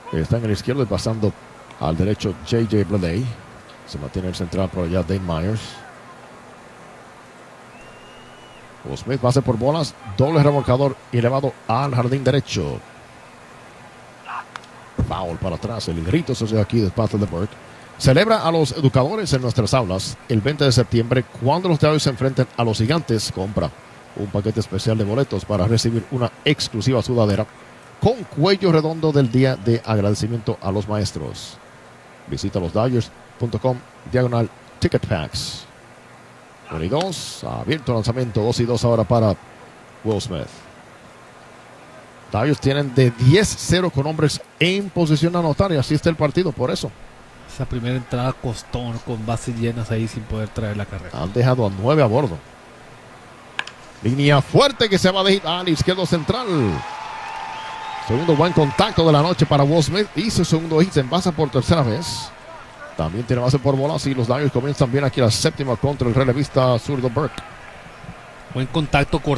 Está en el izquierdo y pasando al derecho J.J. Bleday. Se mantiene el central por allá Dane Myers. Will Smith pase por bolas. Doble remolcador y elevado al jardín derecho. Foul para atrás. El grito se hace aquí de parte de Burke. Celebra a los educadores en nuestras aulas el 20 de septiembre cuando los Dodgers se enfrenten a los Gigantes. Compra un paquete especial de boletos para recibir una exclusiva sudadera con cuello redondo del día de agradecimiento a los maestros. Visita losdodgers.com/ticket packs. 1 y 2, abierto lanzamiento, 2 y 2 ahora para Will Smith. Dodgers tienen de 10-0 con hombres en posición de anotar y así está el partido, por eso. Esa primera entrada costó con bases llenas ahí sin poder traer la carrera. Han dejado a 9 a bordo. Línea fuerte que se va de hit al izquierdo central. Segundo buen contacto de la noche para Will Smith. Hizo segundo hit en base por tercera vez. También tiene base por bolas y los Dodgers comienzan bien aquí la séptima contra el relevista zurdo Burke. Buen contacto corto.